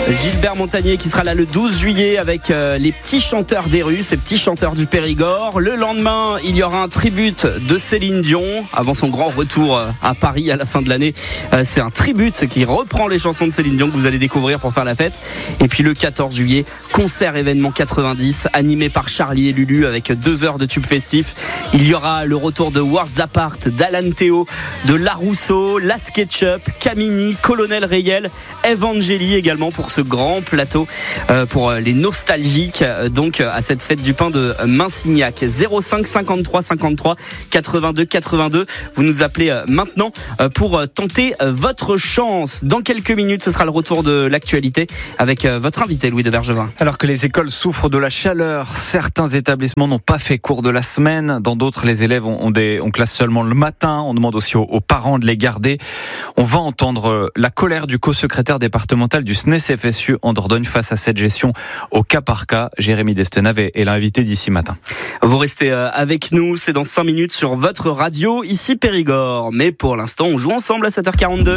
Gilbert Montagnier qui sera là le 12 juillet avec les petits chanteurs des rues, ces petits chanteurs du Périgord. Le lendemain, il y aura un tribute de Céline Dion avant son grand retour à Paris à la fin de l'année. C'est un tribute qui reprend les chansons de Céline Dion que vous allez découvrir pour faire la fête. Et puis le 14 juillet, concert événement 90 animé par Charlie et Lulu avec 2 heures de tube festif. Il y aura le retour de Worlds Apart, d'Alan Théo, de La Rousseau, La SketchUp, Camini, Colonel Rayel, Evangélie également pour ce grand plateau pour les nostalgiques donc à cette fête du pain de Minsignac. 05 53 53 82 82. Vous nous appelez maintenant pour tenter votre chance. Dans quelques minutes, ce sera le retour de l'actualité avec votre invité Louis de Bergevin. Alors que les écoles souffrent de la chaleur, certains établissements n'ont pas fait cours de la semaine. Dans d'autres, les élèves on classe seulement le matin. On demande aussi aux parents de les garder. On va entendre la colère du co-secrétaire départemental du SNES-FSU en Dordogne face à cette gestion au cas par cas. Jérémy Destenave est l'invité d'ici matin. Vous restez avec nous, c'est dans 5 minutes sur votre radio, ici Périgord. Mais pour l'instant, on joue ensemble à 7h42.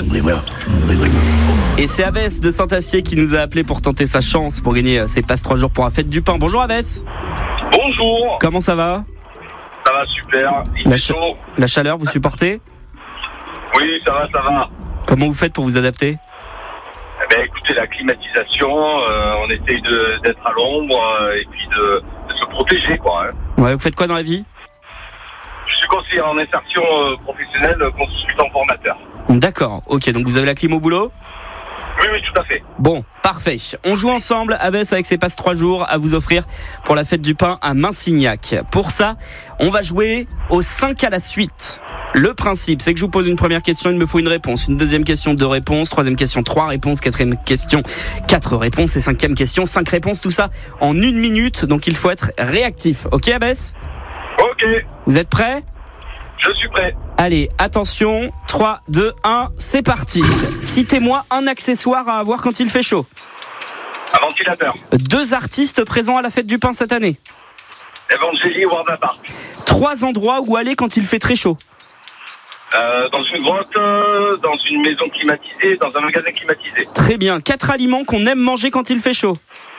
Et c'est Abès de Saint-Assier qui nous a appelé pour tenter sa chance pour gagner ses passes 3 jours pour la fête du pain. Bonjour Abès. Bonjour. Comment ça va? Ça va super. La chaleur, vous supportez? Oui, ça va. Comment vous faites pour vous adapter? Écoutez, la climatisation, on essaye d'être à l'ombre et puis de se protéger, quoi. Ouais, vous faites quoi dans la vie? Je suis conseiller en insertion professionnelle, consultant formateur. D'accord, ok, donc vous avez la clim au boulot? Oui, tout à fait. Bon, parfait. On joue ensemble, Abès, avec ses passes 3 jours à vous offrir pour la fête du pain à Minsignac. Pour ça, on va jouer aux 5 à la suite. Le principe, c'est que je vous pose une première question, il me faut une réponse. Une deuxième question, 2 réponses. Troisième question, 3 réponses. Quatrième question, 4 réponses. Et cinquième question, 5 réponses. Tout ça en 1 minute. Donc il faut être réactif. Ok, Abès? Ok. Vous êtes prêts? Je suis prêt. Allez, attention. 3, 2, 1, c'est parti. Citez-moi un accessoire à avoir quand il fait chaud. Un ventilateur. 2 artistes présents à la fête du pain cette année. Evangélie, Worlds Apart. 3 endroits où aller quand il fait très chaud. Dans une grotte, dans une maison climatisée, dans un magasin climatisé. Très bien. 4 aliments qu'on aime manger quand il fait chaud.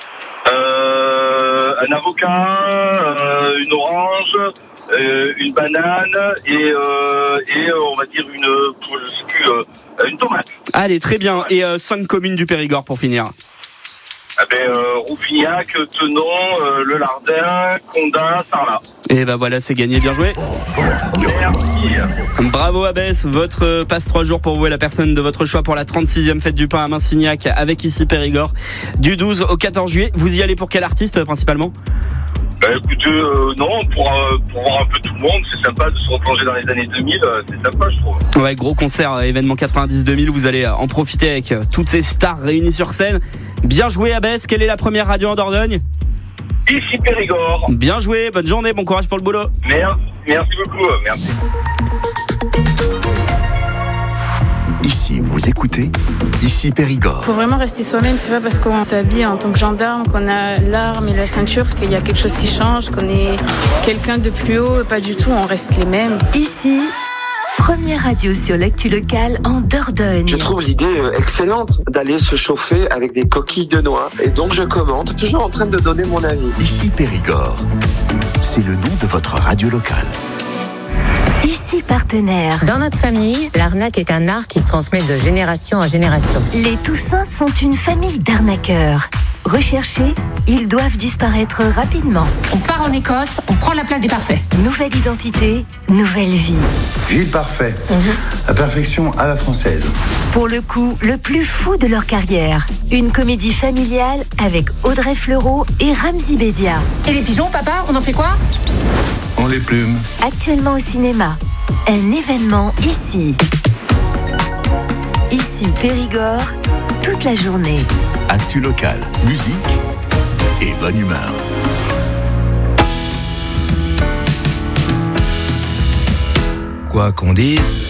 Un avocat, une orange, une banane et on va dire une tomate. Allez, très bien. Et 5 communes du Périgord pour finir. Rouffignac, Tenon, Le Lardin, Condat, Sarlat. Et ben voilà, c'est gagné, bien joué. Merci. Bravo Abès, votre passe 3 jours pour vous et la personne de votre choix pour la 36e fête du pain à Minsignac avec ici Périgord du 12 au 14 juillet. Vous y allez pour quel artiste principalement? Écoutez, non, pour voir un peu tout le monde, c'est sympa de se replonger dans les années 2000, c'est sympa je trouve. Ouais, gros concert, événement 90-2000, vous allez en profiter avec toutes ces stars réunies sur scène. Bien joué Abès, quelle est la première radio en Dordogne? Ici Périgord. Bien joué, bonne journée, bon courage pour le boulot. Merci beaucoup, merci. Ici, vous écoutez, ici Périgord. Faut vraiment rester soi-même, c'est pas parce qu'on s'habille en tant que gendarme, qu'on a l'arme et la ceinture qu'il y a quelque chose qui change, qu'on est quelqu'un de plus haut, pas du tout, on reste les mêmes. Ici, première radio sur l'actu locale en Dordogne. Je trouve l'idée excellente d'aller se chauffer avec des coquilles de noix et donc je commente, toujours en train de donner mon avis. Ici Périgord, c'est le nom de votre radio locale. Ici partenaire. Dans notre famille, l'arnaque est un art qui se transmet de génération en génération. Les Toussins sont une famille d'arnaqueurs. Recherchés, ils doivent disparaître rapidement. On part en Écosse, on prend la place des parfaits. Nouvelle identité, nouvelle vie. Gilles Parfait, la perfection à la française. Pour le coup, le plus fou de leur carrière. Une comédie familiale avec Audrey Fleurot et Ramzy Bédia. Et les pigeons, papa, on en fait quoi? On les plume. Actuellement au cinéma. Un événement ici. Ici Périgord, toute la journée. Actu locale, musique et bonne humeur. Quoi qu'on dise.